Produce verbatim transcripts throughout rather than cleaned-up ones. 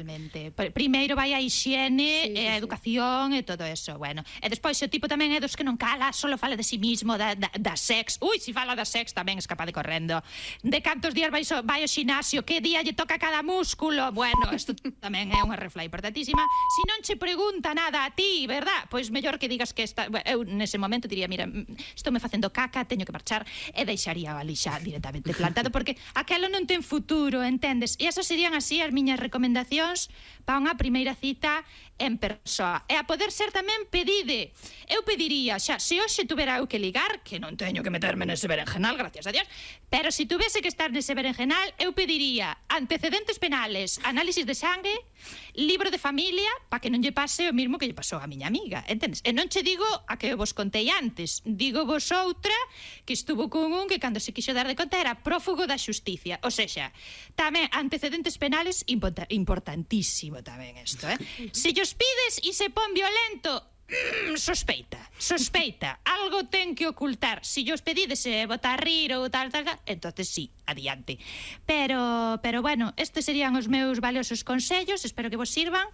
totalmente. Primeiro vai a hixiene, sí, e a educación sí. e todo eso, bueno. E despois o tipo tamén é dos que non cala, solo fala de si sí mismo, da, da, da sex. Ui, si fala da sex tamén es capaz de correndo. De cantos días vai, vai ao xinasio, que día lle toca cada músculo. Bueno, isto tamén é unha refla importantísima. Si non che pregunta nada a ti, verdad? Pois mellor que digas que esta... Eu nese momento diría, mira, estou me facendo caca, teño que marchar, e deixaría ali xa directamente plantado, porque aquelo non ten futuro, entendes? E esas serían así as miñas recomendacións para unha primeira cita en persoa. E a poder ser tamén pedide. Eu pediría, xa, se hoxe tuvera eu que ligar, que non teño que meterme nese berenjenal, gracias a Dios, pero se tuvese que estar nese berenjenal, eu pediría antecedentes penales, análisis de sangue, libro de familia, para que non lle pase o mismo que lle pasou a miña amiga, entendes? E non che digo a que vos contei antes, digo vos outra que estuvo con un que cando se quixo dar de conta era prófugo da xusticia, o sexa, tamén antecedentes penales importantísimo tamén isto, eh? Se llos pides e se pon violento, Mm, sospeita, sospeita, algo ten que ocultar. Si os pedides e botar a rir ou tal, tal, tal, entonces sí, adiante. Pero, pero bueno, estes serían os meus valiosos consellos, espero que vos sirvan.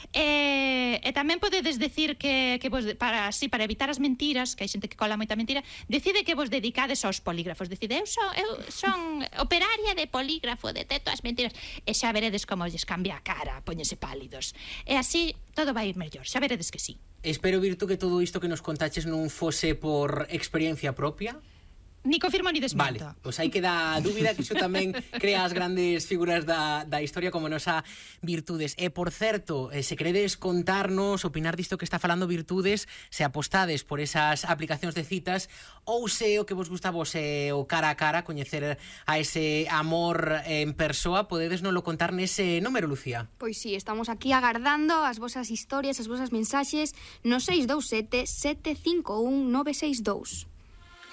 E, e tamén podedes decir que, que vos, para, así, para evitar as mentiras, que hai xente que cola moita mentira, decide que vos dedicades aos polígrafos. Decide, eu son, eu son operaria de polígrafo, deteto as mentiras. E xa veredes como lles cambia a cara, póñese pálidos. E así todo vai ir mellor, xa veredes que sí. Espero, Virtu, que todo isto que nos contaches non fose por experiencia propia. Ni confirmo ni desmento. Vale, pois aí queda a dúbida, que iso tamén crea as grandes figuras da, da historia como nosa Virtudes. E, por certo, eh, se queredes contarnos, opinar disto que está falando Virtudes, se apostades por esas aplicacións de citas, ou se o que vos gusta vos é o cara a cara, coñecer a ese amor en persoa, podedes nolo contar nese número, Lucía. Pois sí, estamos aquí agardando as vosas historias, as vosas mensaxes no seis dous sete, sete cinco un, nove seis dous.